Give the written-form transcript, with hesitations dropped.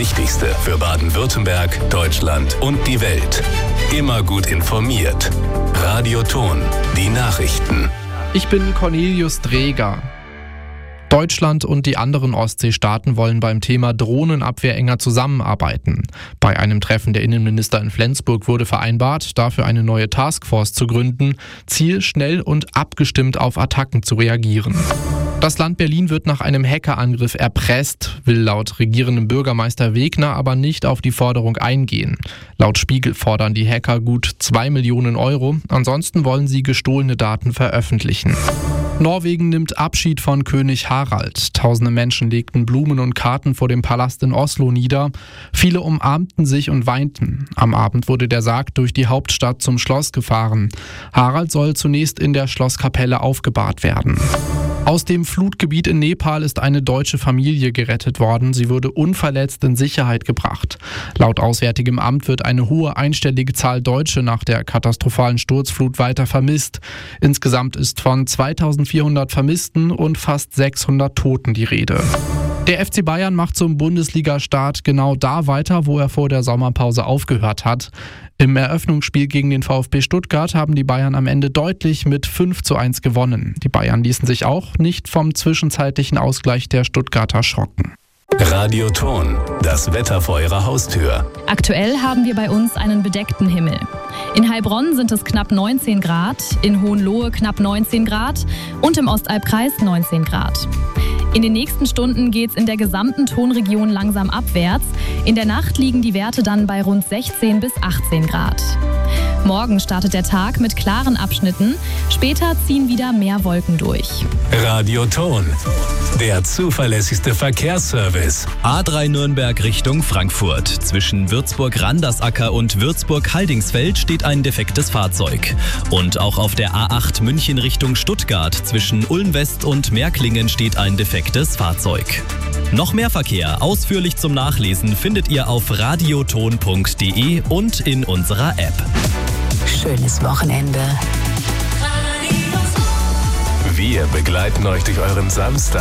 Wichtigste für Baden-Württemberg, Deutschland und die Welt. Immer gut informiert. Radio Thon, die Nachrichten. Ich bin Cornelius Dreger. Deutschland und die anderen Ostseestaaten wollen beim Thema Drohnenabwehr enger zusammenarbeiten. Bei einem Treffen der Innenminister in Flensburg wurde vereinbart, dafür eine neue Taskforce zu gründen. Ziel, schnell und abgestimmt auf Attacken zu reagieren. Das Land Berlin wird nach einem Hackerangriff erpresst, will laut regierendem Bürgermeister Wegner aber nicht auf die Forderung eingehen. Laut Spiegel fordern die Hacker gut 2 Millionen Euro, ansonsten wollen sie gestohlene Daten veröffentlichen. Norwegen nimmt Abschied von König Harald. Tausende Menschen legten Blumen und Karten vor dem Palast in Oslo nieder. Viele umarmten sich und weinten. Am Abend wurde der Sarg durch die Hauptstadt zum Schloss gefahren. Harald soll zunächst in der Schlosskapelle aufgebahrt werden. Aus dem Flutgebiet in Nepal ist eine deutsche Familie gerettet worden. Sie wurde unverletzt in Sicherheit gebracht. Laut Auswärtigem Amt wird eine hohe einstellige Zahl Deutsche nach der katastrophalen Sturzflut weiter vermisst. Insgesamt ist von 2400 Vermissten und fast 600 Toten die Rede. Der FC Bayern macht zum Bundesliga-Start genau da weiter, wo er vor der Sommerpause aufgehört hat. Im Eröffnungsspiel gegen den VfB Stuttgart haben die Bayern am Ende deutlich mit 5:1 gewonnen. Die Bayern ließen sich auch nicht vom zwischenzeitlichen Ausgleich der Stuttgarter schocken. Radio Thon, das Wetter vor Ihrer Haustür. Aktuell haben wir bei uns einen bedeckten Himmel. In Heilbronn sind es knapp 19 Grad, in Hohenlohe knapp 19 Grad und im Ostalbkreis 19 Grad. In den nächsten Stunden geht es in der gesamten Thonregion langsam abwärts. In der Nacht liegen die Werte dann bei rund 16 bis 18 Grad. Morgen startet der Tag mit klaren Abschnitten. Später ziehen wieder mehr Wolken durch. Radio Thon, der zuverlässigste Verkehrsservice. A3 Nürnberg Richtung Frankfurt. Zwischen Würzburg-Randersacker und Würzburg-Haldingsfeld steht ein defektes Fahrzeug. Und auch auf der A8 München Richtung Stuttgart zwischen Ulm West und Märklingen steht ein defektes Fahrzeug. Noch mehr Verkehr ausführlich zum Nachlesen findet ihr auf radiothon.de und in unserer App. Schönes Wochenende. Wir begleiten euch durch euren Samstag.